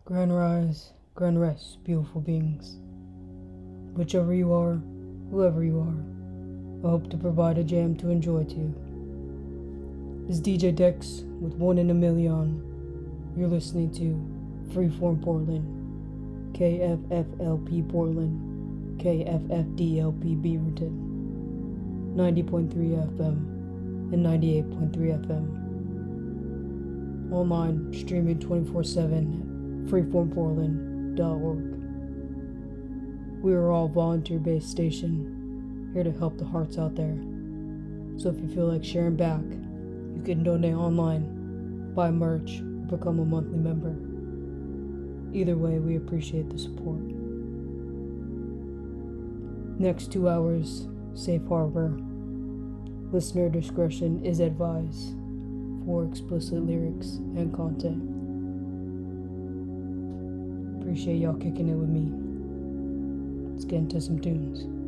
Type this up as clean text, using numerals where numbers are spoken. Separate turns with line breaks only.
Grand rise, grand rest, beautiful beings. Whichever you are, whoever you are, I hope to provide a jam to enjoy to you. It's DJ Dex with One in a Million. You're listening to Freeform Portland, KFFLP Portland, KFFDLP Beaverton, 90.3 FM and 98.3 FM. Online, streaming 24/7 at freeformportland.org. We are all volunteer-based station, here to help the hearts out there. So if you feel like sharing back, you can donate online, buy merch, or become a monthly member. Either way, we appreciate the support. Next 2 hours, safe harbor. Listener discretion is advised for explicit lyrics and content. Appreciate y'all kicking it with me. Let's get into some tunes.